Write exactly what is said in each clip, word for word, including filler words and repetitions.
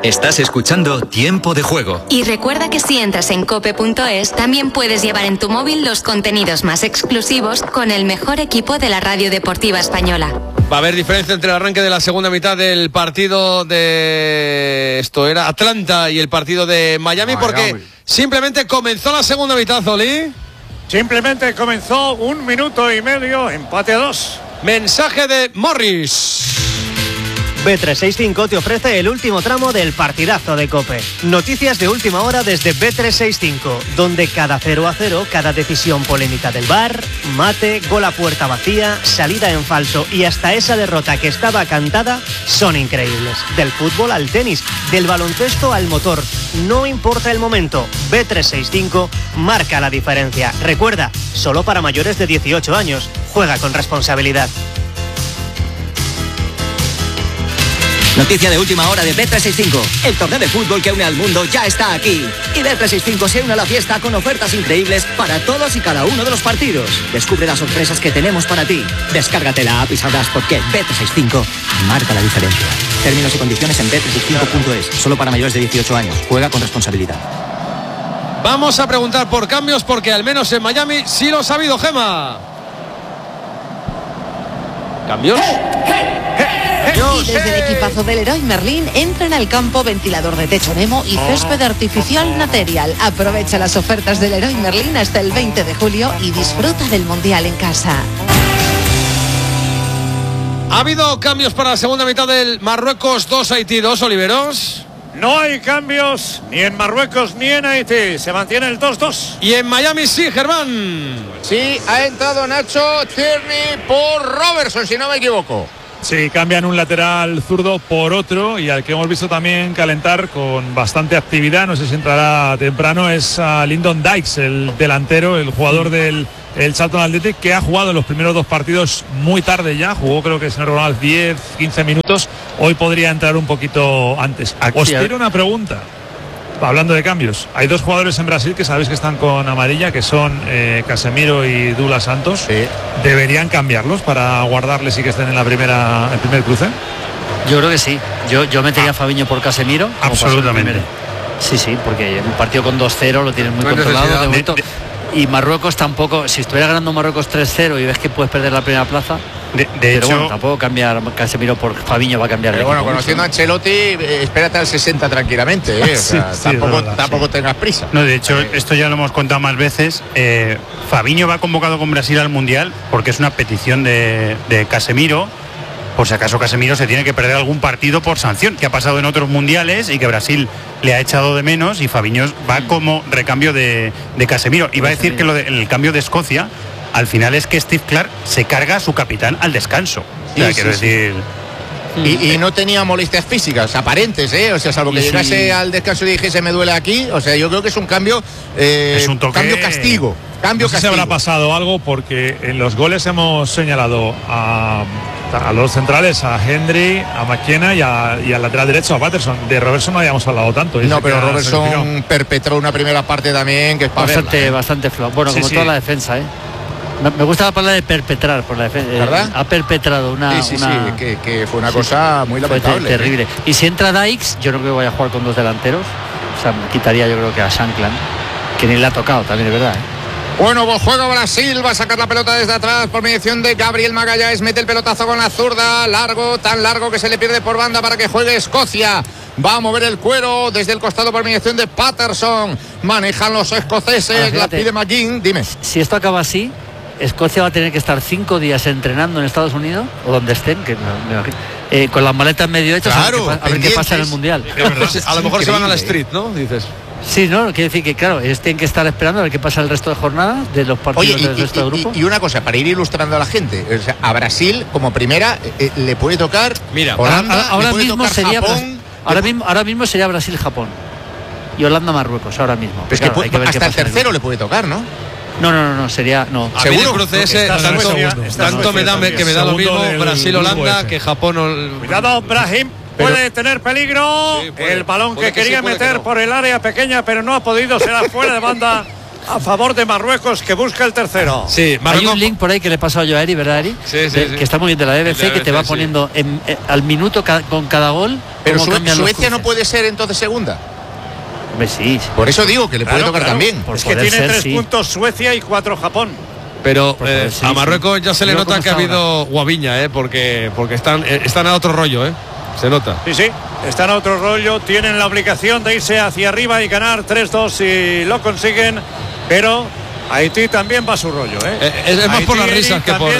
Estás escuchando Tiempo de Juego. Y recuerda que si entras en cope punto es, también puedes llevar en tu móvil los contenidos más exclusivos con el mejor equipo de la radio deportiva española. Va a haber diferencia entre el arranque de la segunda mitad del partido de... Esto era Atlanta y el partido de Miami, Miami. Porque simplemente comenzó la segunda mitad, Zoli. Simplemente comenzó un minuto y medio, empate a dos. Mensaje de Morris. B trescientos sesenta y cinco te ofrece el último tramo del partidazo de COPE. Noticias de última hora desde B trescientos sesenta y cinco, donde cada cero a cero, cada decisión polémica del V A R, mate, gol a puerta vacía, salida en falso y hasta esa derrota que estaba cantada son increíbles. Del fútbol al tenis, del baloncesto al motor, no importa el momento, B trescientos sesenta y cinco marca la diferencia. Recuerda, solo para mayores de dieciocho años. Juega con responsabilidad. Noticia de última hora de B trescientos sesenta y cinco. El torneo de fútbol que une al mundo ya está aquí. Y B trescientos sesenta y cinco se une a la fiesta con ofertas increíbles para todos y cada uno de los partidos. Descubre las sorpresas que tenemos para ti. Descárgate la app y sabrás por qué B trescientos sesenta y cinco marca la diferencia. Términos y condiciones en B trescientos sesenta y cinco punto es. Solo para mayores de dieciocho años. Juega con responsabilidad. Vamos a preguntar por cambios porque al menos en Miami sí los ha habido, Gema. ¿Cambios? Y desde el equipazo del Leroy Merlin entran al campo ventilador de techo Nemo y césped artificial Material. Aprovecha las ofertas del Leroy Merlin hasta el veinte de julio y disfruta del Mundial en casa. ¿Ha habido cambios para la segunda mitad del Marruecos dos Haití dos, Oliveros? No hay cambios ni en Marruecos ni en Haití. Se mantiene el dos dos. Y en Miami sí, Germán. Sí, ha entrado Nacho Tierney por Robertson, si no me equivoco. Sí, cambian un lateral zurdo por otro y al que hemos visto también calentar con bastante actividad, no sé si entrará temprano, es a Lyndon Dykes, el delantero, el jugador del el Charlton Athletic, que ha jugado en los primeros dos partidos muy tarde ya, jugó creo que si no recuerdo mal diez, quince minutos, hoy podría entrar un poquito antes. Os quiero una pregunta. Hablando de cambios, hay dos jugadores en Brasil que sabéis que están con amarilla, que son eh, Casemiro y Douglas Santos. Sí. ¿Deberían cambiarlos para guardarles y que estén en la primera, el primer cruce? Yo creo que sí. Yo, yo metería ah. a Fabiño por Casemiro. Absolutamente. Sí, sí, porque un partido con dos cero lo tienes muy no controlado. De momento. De, de... Y Marruecos tampoco, si estuviera ganando Marruecos tres cero y ves que puedes perder la primera plaza. De, de pero hecho, bueno, tampoco cambiar Casemiro por Fabiño va a cambiar. Pero bueno, conociendo a Ancelotti, eh, espérate al sesenta tranquilamente, ¿eh? O sea, sí, tampoco, sí, verdad, tampoco sí. tengas prisa. No, de hecho, eh. esto ya lo hemos contado más veces. Eh, Fabiño va convocado con Brasil al Mundial porque es una petición de, de Casemiro. Por si acaso Casemiro se tiene que perder algún partido por sanción, que ha pasado en otros mundiales y que Brasil le ha echado de menos, y Fabiño va como recambio de, de Casemiro. Y va a decir que lo de, el cambio de Escocia al final es que Steve Clark se carga a su capitán al descanso. Sí, o sea, sí, quiero sí. decir... Y, y no tenía molestias físicas aparentes, ¿eh? O sea, salvo que sí. llegase al descanso y dijese me duele aquí. O sea, yo creo que es un cambio, eh, es un toque... cambio castigo. Cambio no sé castigo. Si habrá pasado algo porque en los goles hemos señalado a, a los centrales, a Hendry, a McKenna y, a, y al lateral derecho a Patterson. De Robertson no habíamos hablado tanto. No, pero Robertson perpetró una primera parte también que es para bastante, verla, ¿eh? bastante flojo. Bueno, sí, como sí. toda la defensa, ¿eh? Me gusta la palabra de perpetrar por la defensa. ¿Verdad? Ha perpetrado una. Sí, sí, una... sí, que, que fue una cosa muy lamentable. Ter terrible. Y si entra Dykes, yo no creo que vaya a jugar con dos delanteros. O sea, me quitaría yo creo que a Shankland, que ni le ha tocado, también es verdad, ¿eh? Bueno, pues juega Brasil, va a sacar la pelota desde atrás por mediación de Gabriel Magalhães, mete el pelotazo con la zurda, largo, tan largo que se le pierde por banda para que juegue Escocia. Va a mover el cuero desde el costado por mediación de Patterson. Manejan los escoceses, la pide McGinn. Dime. Si esto acaba así, Escocia va a tener que estar cinco días entrenando en Estados Unidos o donde estén, que me imagino, eh, con las maletas medio hechas, claro, a, ver qué, a ver qué pasa en el Mundial. A lo mejor se van a la street, ¿no? Dices. Sí, no, quiere decir que claro, ellos tienen que estar esperando a ver qué pasa el resto de jornadas de los partidos. Oye, y, del resto y, del grupo. Y, y una cosa, para ir ilustrando a la gente, o sea, a Brasil como primera eh, le puede tocar Mira, Holanda, ahora, ahora le puede mismo tocar sería Japón, ahora mismo ahora mismo sería Brasil-Japón y Holanda-Marruecos ahora mismo. Pues claro, que, hay que ver hasta qué el pasa tercero le puede tocar, ¿no? No, no, no, no, sería no. A mí el cruce ese tanto, tanto me da que me da lo mismo Brasil-Holanda que Japón. Cuidado, Brahim. Pero, puede tener peligro. Sí, puede, el balón que quería que sí, meter que no. por el área pequeña, pero no ha podido. Será fuera de banda. a favor de Marruecos, que busca el tercero. Sí, Marruecos... Hay un link por ahí que le pasó a Joeri, ¿verdad, Eri? Sí, sí, de, sí. Que está muy bien de la B B C, de la B B C que te va sí. poniendo en, eh, al minuto ca con cada gol. Pero Su Suecia no puede ser entonces segunda. Hombre, sí, sí. Por eso digo que le puede claro, tocar claro. también. Por es que tiene ser, tres sí. puntos Suecia y cuatro Japón. Pero eh, sí, a Marruecos ya se le nota que ha habido ahora. guaviña, eh, porque, porque están, eh, están a otro rollo, ¿eh? Se nota. Sí, sí, están a otro rollo, tienen la obligación de irse hacia arriba y ganar tres dos si lo consiguen, pero Haití también va a su rollo, ¿eh? eh es, es más por las risas que por... Uy,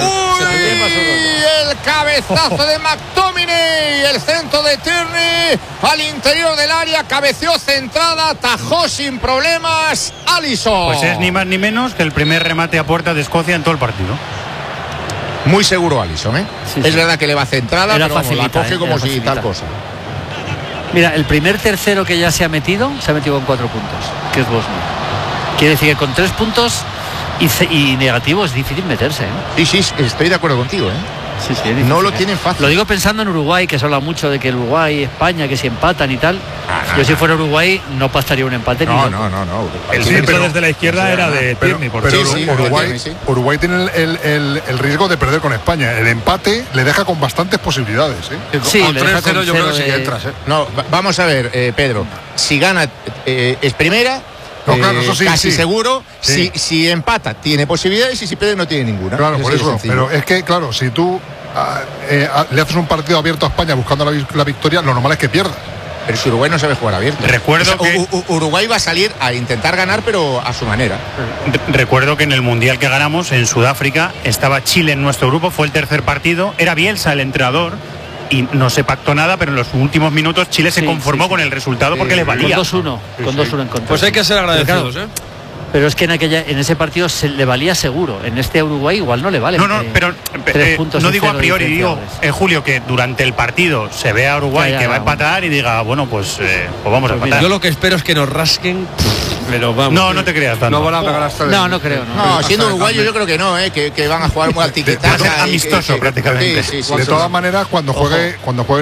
el cabezazo de McTominay, el centro de Tierney al interior del área, cabeceó centrada, tajó sin problemas Alisson. Pues es ni más ni menos que el primer remate a puerta de Escocia en todo el partido. Muy seguro Alisson, ¿eh? Sí, es sí. verdad que le va centrada, era pero facilita, la coge eh, como si facilita. tal cosa. Mira, el primer tercero que ya se ha metido, se ha metido con cuatro puntos, que es Bosnia. Quiere decir que con tres puntos y, y negativo es difícil meterse, ¿eh? Sí, sí, estoy de acuerdo contigo, ¿eh? Sí, sí, difícil, no lo ¿eh? tienen fácil. Lo digo pensando en Uruguay, que se habla mucho de que el Uruguay, España, que si empatan y tal. Ah, Yo no, si fuera Uruguay no pasaría un empate. No, ni no, no, no. El sí, pero desde la izquierda o sea, era de pero, Tierney. Pero, sí, sí, Uruguay, Tierney, sí. Uruguay tiene el, el, el, el riesgo de perder con España. El empate le deja con bastantes posibilidades, ¿eh? Sí, con le tres cero yo creo que de... sí que entras, ¿eh? No, vamos a ver, eh, Pedro. Si gana eh, es primera. No, claro, eso sí, casi sí. seguro. Sí. Si, si empata tiene posibilidades y si pierde no tiene ninguna. Claro, eso por sí eso. Es pero es que, claro, si tú a, eh, a, le haces un partido abierto a España buscando la, la victoria, lo normal es que pierdas. Pero si Uruguay no sabe jugar abierto. Recuerdo o sea, que... U U Uruguay va a salir a intentar ganar, pero a su manera. Recuerdo que en el Mundial que ganamos en Sudáfrica estaba Chile en nuestro grupo, fue el tercer partido, era Bielsa el entrenador y no se pactó nada, pero en los últimos minutos Chile se sí, conformó sí, sí. con el resultado sí, porque les valía. Con dos uno, sí, con dos uno en contra. Pues hay que ser agradecidos, claro, ¿eh? Pero es que en aquella en ese partido se le valía seguro. En este Uruguay igual no le vale. No, no, pero eh, no digo a priori, digo, eh, Julio, que durante el partido se ve a Uruguay ya, ya, que ya, va a empatar y diga, bueno, pues, eh, pues vamos pues a empatar. Yo lo que espero es que nos rasquen, pero vamos. No, no te creas tanto. No van a pegar hasta el... No, no creo. No, no siendo uruguayo yo creo que no, eh, que, que van a jugar muy al tiquetaca. Amistoso que, prácticamente. Sí, sí, sí, de sí, todas sí. maneras, cuando juegue, cuando juegue